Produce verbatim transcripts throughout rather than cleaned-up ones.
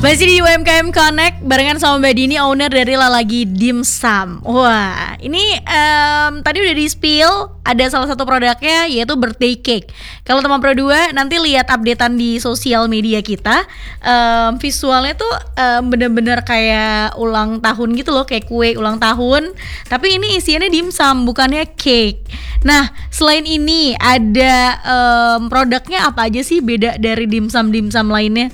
Masih di U M K M Connect barengan sama Mbak Dini, owner dari Lalagi Dimsum. Wah, ini um, tadi udah di spill, ada salah satu produknya yaitu birthday cake. Kalau teman Pro dua nanti lihat updatean di sosial media kita, um, visualnya tuh um, bener-bener kayak ulang tahun gitu loh, kayak kue ulang tahun. Tapi ini isiannya dimsum, bukannya cake. Nah, selain ini ada um, produknya apa aja sih beda dari dimsum-dimsum lainnya?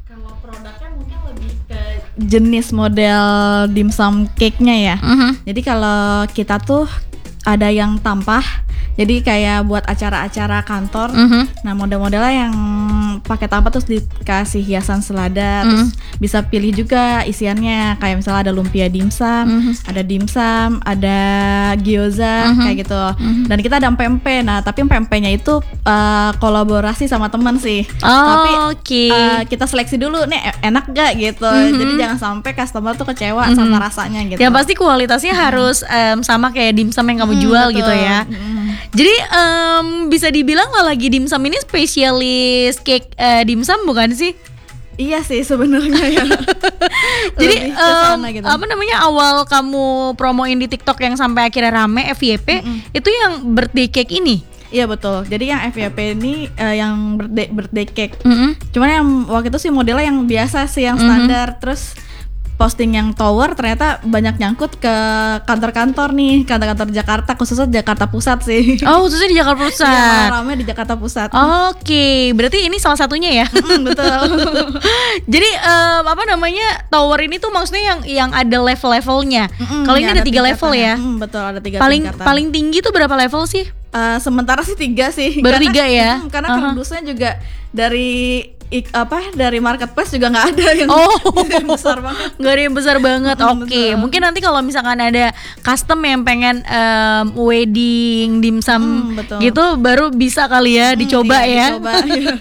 Jenis model dimsum cake-nya ya. Uh-huh. Jadi kalau kita tuh ada yang tampah, jadi kayak buat acara-acara kantor. Uh-huh. Nah, model-modelnya yang pakai tampah terus dikasih hiasan selada, uh-huh. terus bisa pilih juga isiannya. Kayak misalnya ada lumpia dimsum, uh-huh. ada dimsum, ada gyoza, uh-huh. kayak gitu. Uh-huh. Dan kita ada pempek. Nah, tapi pempeknya itu uh, kolaborasi sama teman sih. Oh, tapi okay. uh, kita seleksi dulu nih enak gak gitu. Uh-huh. Jadi jangan sampai customer tuh kecewa uh-huh. sama rasanya gitu. Ya pasti kualitasnya uh-huh. harus um, sama kayak dimsum yang kamu hmm, jual betul. Gitu ya. Hmm. Jadi um, bisa dibilang Lalagi Dimsum ini spesialis cake uh, dimsum bukan sih? Iya sih sebenarnya ya. Jadi um, gitu. Apa namanya awal kamu promoin di TikTok yang sampai akhirnya rame F Y P mm-hmm. itu yang birthday cake ini? Iya betul. Jadi yang F Y P ini uh, yang birthday birthday cake. Mm-hmm. Cuman yang waktu itu sih modelnya yang biasa sih, yang standar. Mm-hmm. Terus posting yang tower ternyata banyak nyangkut ke kantor-kantor nih, kantor-kantor Jakarta, khususnya Jakarta Pusat sih. Oh, khususnya di Jakarta Pusat. Iya, ramai di Jakarta Pusat. Oke, okay. Berarti ini salah satunya ya. Mm, betul. Jadi um, apa namanya tower ini tuh maksudnya yang yang ada level-levelnya. Mm, Kalau ya, ini ada tiga level ya. Mm, betul, ada tiga paling, tingkatan. Paling tinggi tuh berapa level sih? Uh, sementara sih tiga sih. Baru karena, tiga ya. Mm, karena uh-huh. kardusnya juga dari Ik, apa dari marketplace juga nggak ada yang oh, besar banget, nggak ada yang besar banget. Oke, okay. Mungkin nanti kalau misalkan ada custom yang pengen um, wedding dimsum hmm, gitu, baru bisa kali ya hmm, dicoba iya, ya. Dicoba, iya.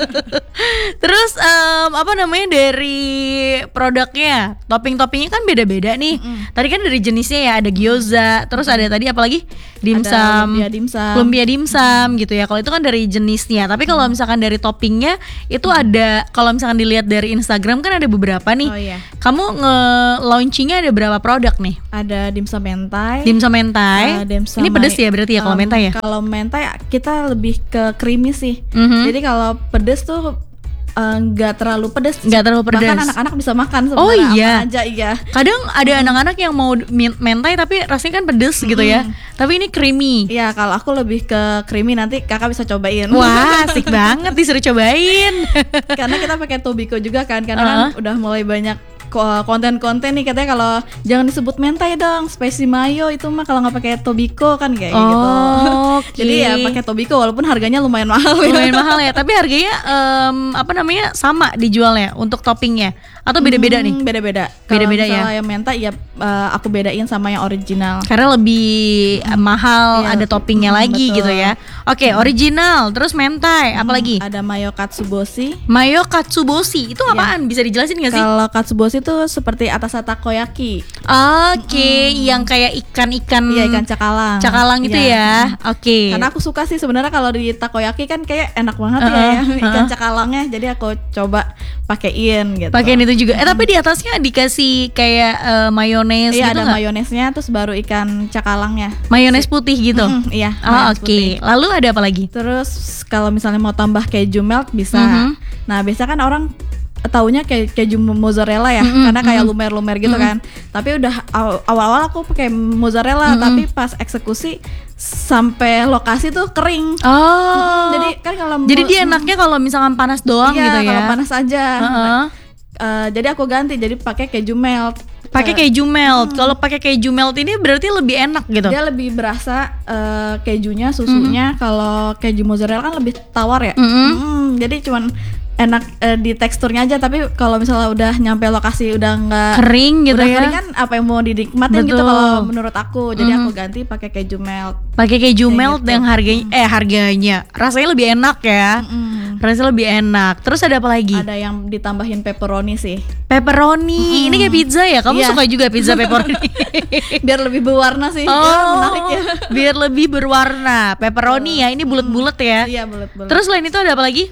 Terus um, apa namanya dari produknya, topping-toppingnya kan beda-beda nih. Mm-mm. Tadi kan dari jenisnya ya ada gyoza, terus ada tadi apa lagi dimsum, ada lumpia dimsum, lumpia dimsum gitu ya. Kalau itu kan dari jenisnya. Tapi kalau misalkan dari toppingnya itu mm. ada. Kalau misalkan dilihat dari Instagram kan ada beberapa nih. Oh iya. Kamu nge-launchingnya ada berapa produk nih? Ada dimsum mentai. Dimsum mentai. Uh, dimsum ini pedes ya berarti ya kalau um, mentai ya? Kalau mentai kita lebih ke creamy sih. Mm-hmm. Jadi kalau pedes tuh nggak uh, terlalu pedas, nggak terlalu pedas. Bahkan anak-anak bisa makan sebenarnya. Oh iya. Apa aja iya. Kadang ada hmm. anak-anak yang mau mentai tapi rasanya kan pedas hmm. gitu ya. Tapi ini creamy. Iya, kalau aku lebih ke creamy, nanti kakak bisa cobain. Wah, asik banget disuruh cobain. Karena kita pakai Tobiko juga kan, karena uh-huh. kan udah mulai banyak konten-konten nih katanya kalau jangan disebut mentai dong, spicy mayo itu mah kalau nggak pakai Tobiko kan kayak oh, gitu. Okay. Jadi ya pakai Tobiko walaupun harganya lumayan mahal. Lumayan ya. mahal ya, tapi harganya um, apa namanya sama dijualnya untuk toppingnya atau beda-beda hmm, nih? Beda-beda. Beda-beda ya. Kalau yang mentai ya uh, aku bedain sama yang original. Karena lebih hmm. mahal, ya, ada toppingnya hmm, lagi betul. Gitu ya. Oke, okay, original, terus mentai, hmm, apalagi? Ada mayo katsuboshi. Mayo katsuboshi itu apaan? Ya. Bisa dijelasin nggak sih? Kalau katsuboshi itu seperti atas takoyaki. Oke, okay, mm. yang kayak ikan-ikan. Iya, ikan cakalang. Cakalang itu ya. Mm. Oke. Okay. Karena aku suka sih sebenarnya kalau di takoyaki kan kayak enak banget uh-uh, ya, ya ikan uh-uh. cakalangnya. Jadi aku coba pakein gitu. Pakein itu juga. Eh tapi di atasnya dikasih kayak uh, mayones iya, gitu. Iya, ada mayonesnya terus baru ikan cakalangnya. Mayones putih gitu. Mm-hmm, iya. Oh, oke. Okay. Lalu ada apa lagi? Terus kalau misalnya mau tambah keju melt bisa. Mm-hmm. Nah, biasa kan orang taunya kayak keju mozzarella ya, mm-hmm, karena kayak lumer-lumer gitu mm-hmm. kan. Tapi udah awal-awal aku pakai mozzarella, mm-hmm. tapi pas eksekusi sampai lokasi tuh kering. Oh. Mm-hmm. Jadi kan kalau jadi dia enaknya kalau misalkan panas doang iya, gitu ya. Kalau panas aja. Uh-huh. Uh, jadi aku ganti jadi pakai keju melt. Pakai keju melt. Hmm. Kalau pakai keju melt ini berarti lebih enak gitu. Dia lebih berasa uh, kejunya, susunya. Mm-hmm. Kalau keju mozzarella kan lebih tawar ya. Mm-hmm. Mm, jadi cuman enak uh, di teksturnya aja, tapi kalau misalnya udah nyampe lokasi udah nggak kering gitu udah ya. Kering kan apa yang mau dinikmatin gitu kalau menurut aku. Jadi mm-hmm. aku ganti pakai keju melt. Pakai keju kayak melt gitu. Yang harganya eh harganya rasanya lebih enak ya. Mm-hmm. Rasanya lebih enak. Terus ada apa lagi? Ada yang ditambahin pepperoni sih. Pepperoni. Mm-hmm. Ini kayak pizza ya? Kamu yeah. suka juga pizza pepperoni? Biar lebih berwarna sih. Oh, ya, menarik ya. Biar lebih berwarna. Pepperoni oh. ya. Ini bulat-bulat ya. Iya, bulat-bulat. Terus selain itu ada apa lagi?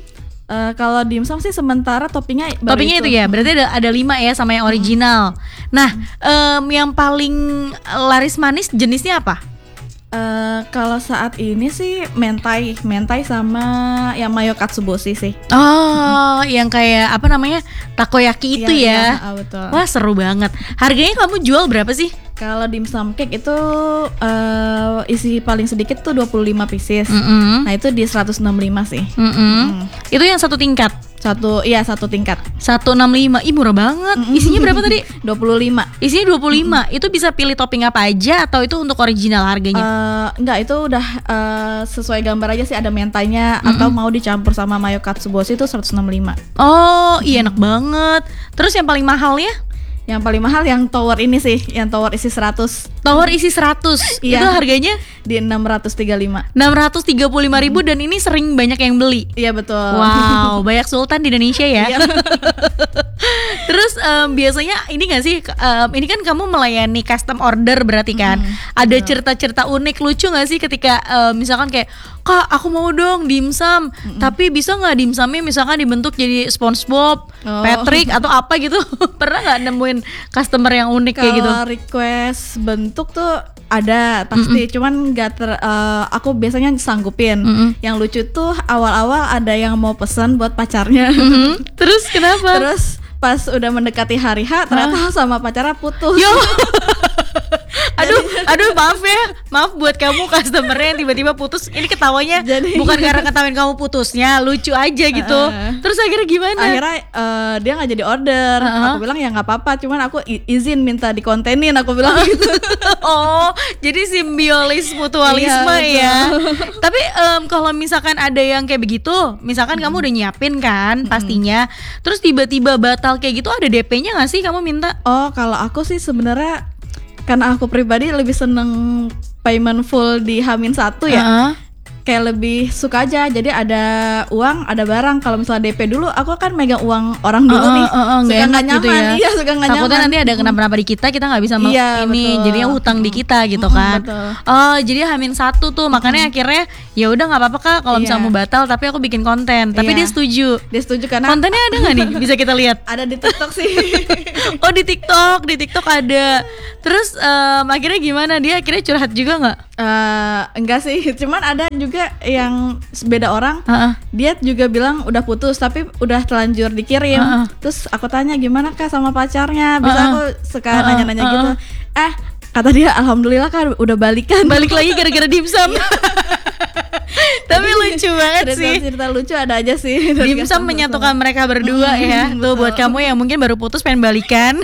Uh, kalau dimsum sih sementara toppingnya baru Toppingnya itu, itu ya, berarti ada ada lima ya sama yang original. Hmm. Nah, um, yang paling laris manis jenisnya apa? Uh, kalau saat ini sih mentai, mentai sama yang mayo katsuboshi sih. Oh, mm-hmm. yang kayak apa namanya takoyaki itu ya? Iya, betul. Wah seru banget. Harganya kamu jual berapa sih? Kalau dimsum cake itu uh, isi paling sedikit tuh dua puluh lima pieces. Mm-hmm. Nah itu di seratus enam puluh lima sih. Mm-hmm. Mm. Itu yang satu tingkat. Satu, iya satu tingkat. seratus enam puluh lima. Ih murah banget. Mm-hmm. Isinya berapa tadi? dua puluh lima. Isinya dua puluh lima. Mm-hmm. Itu bisa pilih topping apa aja atau itu untuk original harganya? Uh, enggak, itu udah uh, sesuai gambar aja sih, ada mentainya. Mm-hmm. Atau mau dicampur sama mayo katsuboshi itu seratus enam puluh lima. Oh, iya enak banget. Terus yang paling mahalnya? Yang paling mahal yang tower ini sih, yang tower isi seratus. Tower isi seratus. Iya. Itu harganya di enam ratus tiga puluh lima. enam ratus tiga puluh lima ribu, dan ini sering banyak yang beli. Iya betul. Wow, banyak sultan di Indonesia ya. Iya. Terus um, biasanya ini nggak sih, um, ini kan kamu melayani custom order berarti kan? Hmm, ada betul. cerita-cerita unik lucu nggak sih ketika um, misalkan kayak, Kak aku mau dong dimsum, hmm. tapi bisa nggak dimsumnya misalkan dibentuk jadi SpongeBob, oh. Patrick atau apa gitu? Pernah nggak nemuin customer yang unik Kalo kayak gitu? Kalau request bentuk tuh ada pasti, mm-mm. cuman nggak ter, uh, aku biasanya sanggupin. Mm-mm. Yang lucu tuh awal-awal ada yang mau pesan buat pacarnya. Mm-hmm. Terus kenapa? Terus pas udah mendekati hari H ternyata huh? sama pacarnya putus. Yo. Aduh, aduh maaf ya, maaf buat kamu customernya yang tiba-tiba putus. Ini ketawanya jadi, bukan karena ketawain kamu putusnya, lucu aja gitu. Uh, Terus akhirnya gimana? Akhirnya uh, dia nggak jadi order. Uh-huh. Aku bilang ya nggak apa-apa, cuman aku izin minta dikontenin. Aku bilang gitu. Oh, jadi simbiosis mutualisme iya, ya. Tapi um, kalau misalkan ada yang kayak begitu, misalkan hmm. kamu udah nyiapin kan, hmm. pastinya. Terus tiba-tiba batal kayak gitu, ada D P-nya nggak sih kamu minta? Oh, kalau aku sih sebenarnya karena aku pribadi lebih seneng payment full di H minus satu ya. Uh-huh. Kayak lebih suka aja, jadi ada uang, ada barang. Kalau misalnya D P dulu, aku kan megang uang orang dulu uh, nih, uh, uh, suka nggak nyaman, gitu ya. Iya suka nggak nyaman. Takutnya nanti ada kenapa-napa di kita, kita nggak bisa iya, ini, betul. jadinya hutang di kita gitu mm, kan. Betul. Oh, jadi Hamin satu tuh, makanya mm. akhirnya ya udah nggak apa-apa Kak, kalau iya. misalnya mau batal, tapi aku bikin konten. Tapi iya. dia setuju. Dia setuju karena kontennya ada nggak nih? Bisa kita lihat? Ada di TikTok sih. Oh di TikTok, di TikTok ada. Terus um, akhirnya gimana? Dia akhirnya curhat juga nggak? Uh, enggak sih, cuman ada juga yang beda orang, uh-uh. dia juga bilang udah putus tapi udah terlanjur dikirim. Uh-uh. Terus aku tanya gimana Kak sama pacarnya, bisa uh-uh. aku suka uh-uh. nanya-nanya uh-uh. gitu. Eh kata dia alhamdulillah Kak udah balikan. Balik lagi gara-gara dimsum. Tapi lucu banget sih. Cerita lucu ada aja sih. Dimsum menyatukan mereka berdua mm, ya. Tuh buat kamu yang mungkin baru putus pengen balikan.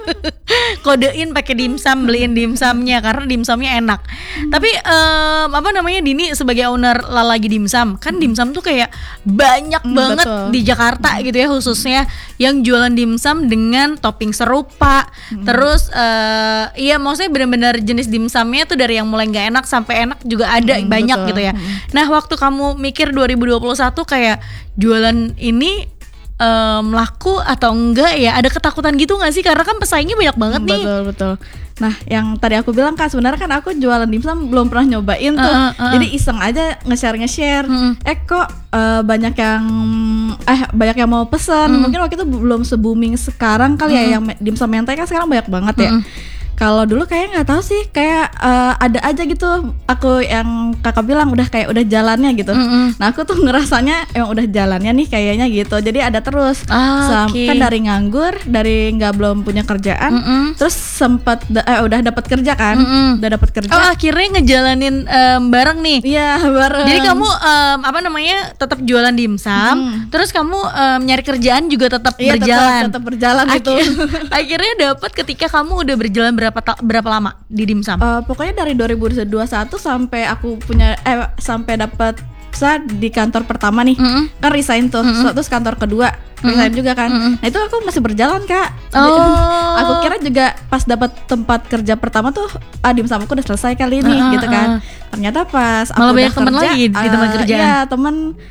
Kodein pakai dimsum, beliin dimsumnya karena dimsumnya enak. Hmm. Tapi um, apa namanya Dini sebagai owner Lalagi Dimsum, kan dimsum tuh kayak banyak hmm, banget betul. Di Jakarta gitu ya khususnya yang jualan dimsum dengan topping serupa. Hmm. Terus uh, iya maksudnya benar-benar jenis dimsumnya tuh dari yang mulai nggak enak sampai enak juga ada hmm, banyak betul. Gitu ya. Hmm. Nah waktu kamu mikir dua ribu dua puluh satu kayak jualan ini Um, laku atau enggak ya, ada ketakutan gitu nggak sih karena kan pesaingnya banyak banget hmm, nih. Betul betul. Nah yang tadi aku bilang Kak, sebenarnya kan aku jualan dimsum belum pernah nyobain tuh, uh, uh, uh. jadi iseng aja nge-share nge-share. Uh. Eh kok uh, banyak yang eh banyak yang mau pesan. Uh. Mungkin waktu itu belum se-booming sekarang kali uh. ya yang dimsum mentai kan sekarang banyak banget ya. Uh. Kalau dulu kayak nggak tahu sih, kayak uh, ada aja gitu. Aku yang kakak bilang udah kayak udah jalannya gitu. Mm-hmm. Nah aku tuh ngerasanya emang udah jalannya nih kayaknya gitu. Jadi ada terus. Ah, okay. Kan dari nganggur, dari nggak belum punya kerjaan, mm-hmm. terus sempat da- eh, udah dapat kerja kan, mm-hmm. udah dapat kerja. Oh akhirnya ngejalanin um, bareng nih. Iya bareng. Jadi kamu um, apa namanya tetap jualan dimsum, mm. terus kamu um, nyari kerjaan juga tetap iya, berjalan. Tetap, tetap berjalan gitu. Akhir, akhirnya dapat ketika kamu udah berjalan berapa Berapa, ta- berapa lama di dimsum? Uh, pokoknya dari dua ribu dua puluh satu sampai aku punya eh sampai dapat saya di kantor pertama nih, mm-hmm. kan resign tuh, mm-hmm. terus kantor kedua resign mm-hmm. juga kan. Mm-hmm. Nah itu aku masih berjalan Kak. Oh. Aku kira juga pas dapat tempat kerja pertama tuh, ah dimsum aku udah selesai kali ini, uh-huh, gitu kan. Uh-huh. Ternyata pas malah aku banyak udah temen kerja, lagi di tempat uh, kerjaan. Iya temen.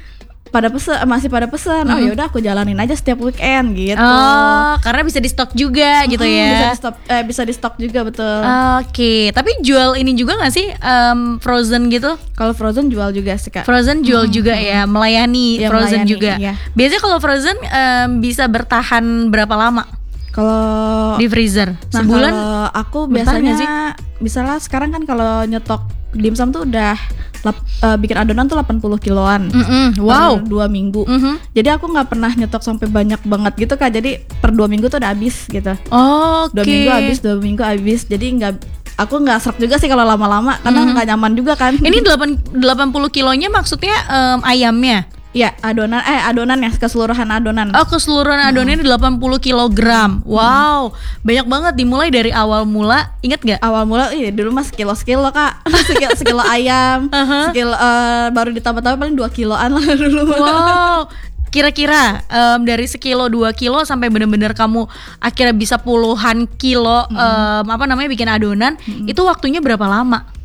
pada pesen, masih pada pesan. Oh ya udah aku jalanin aja setiap weekend gitu. Oh, karena bisa di stok juga gitu Mm, ya. Bisa di stok, eh, bisa di stok juga betul. Oke, tapi jual ini juga nggak sih um, frozen gitu? Kalau frozen jual juga sih Kak. Frozen jual juga ya, melayani Ya, frozen melayani, juga. iya. Biasanya kalau frozen um, bisa bertahan berapa lama Kalau di freezer? nah, Sebulan? kalau aku bertahan nggak biasanya misalnya sekarang kan kalau nyetok dimsum tuh udah lap, eh, bikin adonan tuh delapan puluh kiloan. Mm-mm, wow. Per dua minggu. Mhm. Jadi aku nggak pernah nyetok sampai banyak banget gitu Kak. Jadi per dua minggu tuh udah habis gitu. Oke. Dua minggu habis, dua minggu habis. Jadi nggak, aku nggak serak juga sih kalau lama-lama karena nggak nyaman juga kan. Ini delapan delapan puluh kilonya maksudnya em, ayamnya. ya adonan, eh adonan ya keseluruhan adonan. Oh, keseluruhan adonannya delapan puluh kilogram. Wow, banyak banget dimulai dari awal mula. Ingat gak? Awal mula, iya dulu mah sekilo sekilo Kak, sekilo, sekilo ayam, Uh-huh. sekilo eh, baru ditambah-tambah paling dua kiloan lah dulu. Wow, kira-kira em, dari sekilo dua kilo sampai bener-bener kamu akhirnya bisa puluhan kilo em, apa namanya bikin adonan, itu waktunya berapa lama?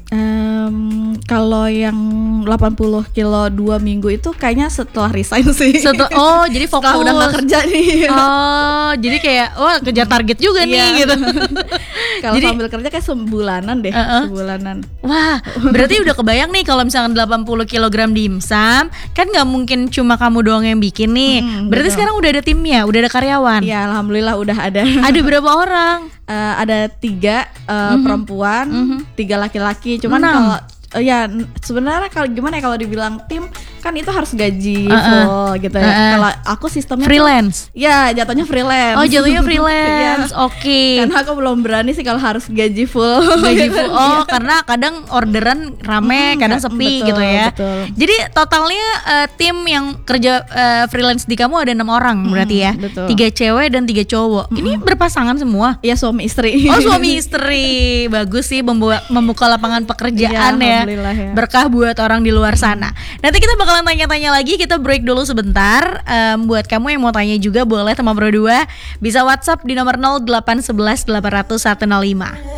Em, kalau yang delapan puluh kilo dua minggu itu kayaknya setelah resign sih. Setel- oh, jadi fokus. Setelah udah nggak kerja nih. Oh, jadi kayak wah kejar target juga nih Iya. gitu. Kalau Jadi- sambil kerja kayak sebulanan deh, Uh-uh. sebulanan. Wah, berarti udah kebayang nih kalau misalkan delapan puluh kilogram dimsum, kan nggak mungkin cuma kamu doang yang bikin nih. Hmm, Berarti betul. sekarang udah ada timnya, udah ada karyawan. Ya alhamdulillah udah ada. Ada berapa orang? Eh, ada tiga eh, perempuan, tiga laki-laki. Cuman Enam. kalau eh, ya n- sebenarnya kalau gimana ya kalau dibilang tim kan itu harus gaji Uh-uh. full gitu ya. Uh-uh. Kalau aku sistemnya tuh- Freelance. ya jatuhnya freelance. Oh, jatuhnya freelance. Iya. Oke. Karena aku belum berani sih kalau harus gaji full. Gaji full. Oh, karena kadang orderan rame, Hmm, kadang nggak- sepi betul, gitu ya. betul. Jadi totalnya eh, tim yang kerja eh, freelance di kamu ada enam orang berarti ya. betul. Tiga cewek dan tiga cowok. Ini berpasangan semua. Iya suami istri. Oh, suami istri. Bagus sih membuat membuka lapangan pekerjaan ya. Iya, alhamdulillah ya. Berkah buat orang di luar sana. Nanti kita bakalan tanya-tanya lagi. Kita break dulu sebentar. Em, buat kamu yang mau tanya juga boleh teman Pro dua bisa WhatsApp di nomor nol delapan satu satu delapan nol nol satu nol lima.